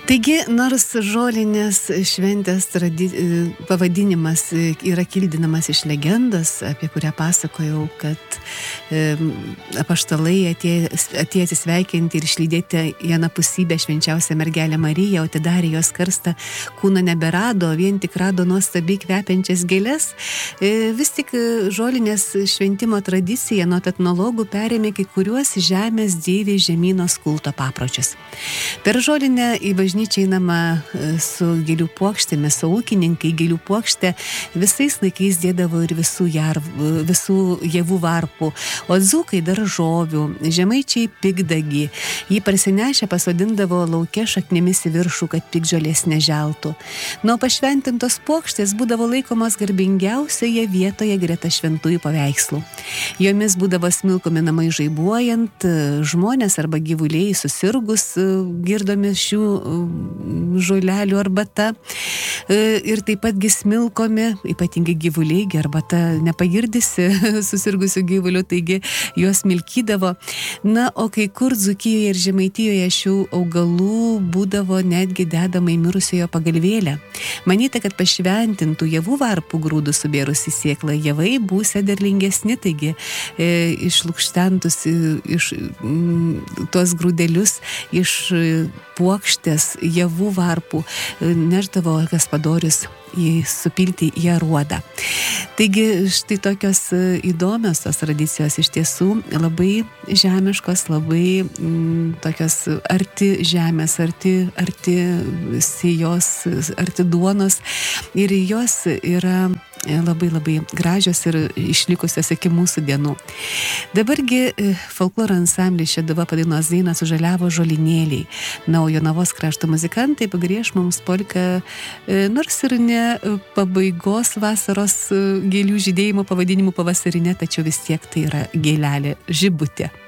Taigi, nors žolinės šventės pavadinimas yra kildinamas iš legendos, apie kurią pasakojau, kad apaštalai atėjo atsisveikinti ir išlydėti į anapusybę švenčiausią mergelę Mariją, o atidarė jos karstą kūną neberado, vien tik rado nuostabiai kvepiančias gėles, vis tik žolinės šventimo tradicija nuo etnologų perėmė kai kuriuos žemės deivės žemynos kulto papročius. Per žolinę į bažnyčią einama su gėlių puokštėmis, o ūkininkai gėlių puokštę visais laikais dėdavo ir visų javų varpų, o dzūkai daržovių, žemaičiai pikdagį. Jį parsinešę pasodindavo lauke šaknimis į viršų, kad pikžolės neželtų. Nuo pašventintos puokštės būdavo laikomos garbingiausioje vietoje greta šventųjų paveikslų. Jomis būdavo smilkomi namai žaibuojant, žmonės arba gyvuliai susirgus girdomi šių žolelių arbata, ir taip patgi smilkomi, ypatingai gyvuliai, arbata nepagirdysi susirgusių gyvulių, taigi juos milkydavo. Na, o kai kur Dzūkijoje ir Žemaitijoje šių augalų būdavo netgi dedama į mirusiojo pagalvėlę. Manyta, kad pašventintų javų varpų grūdų subėrusi sėklą javai būsė derlingesni, taigi išlukštentus iš tuos grūdelius iš puokštės javų varpų neždavo Gaspadorius supilti į aruodą. Taigi štai tokios įdomios tos tradicijos, iš tiesų labai žemiškos, labai tokios arti žemės, arti sijos, arti duonos, ir jos yra labai labai gražios ir išlikusios iki mūsų dienų. Dabargi folkloro ansamblis Šeduva padainos dainą Sužaliavo žolinėliai. Na, o Jonavos krašto muzikantai pagrieš mums polką, nors ir ne pabaigos vasaros gėlių žydėjimo pavadinimu pavasarinė, tačiau vis tiek tai yra gėlelė Žibutė.